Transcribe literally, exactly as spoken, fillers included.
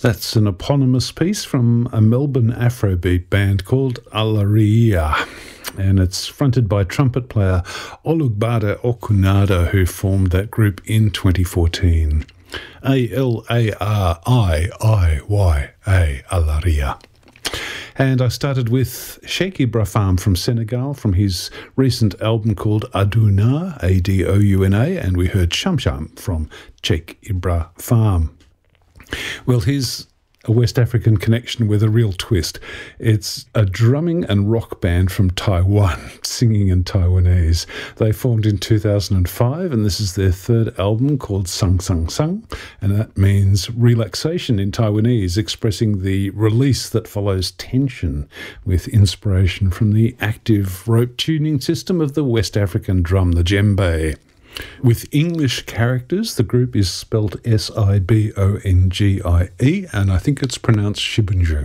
That's an eponymous piece from a Melbourne Afrobeat band called Alaria, and it's fronted by trumpet player Olugbade Okunada, who formed that group in twenty fourteen. A L A R I I Y A, Alaria. And I started with Cheikh Ibra Fam from Senegal, from his recent album called Aduna, A D O U N A, and we heard Sham Sham from Cheikh Ibra Fam. Well, here's a West African connection with a real twist. It's a drumming and rock band from Taiwan, singing in Taiwanese. They formed in two thousand five, and this is their third album called Sang Sang Sang, and that means relaxation in Taiwanese, expressing the release that follows tension, with inspiration from the active rope tuning system of the West African drum, the djembe. With English characters, the group is spelled S I B O N G I E, and I think it's pronounced Shibunju.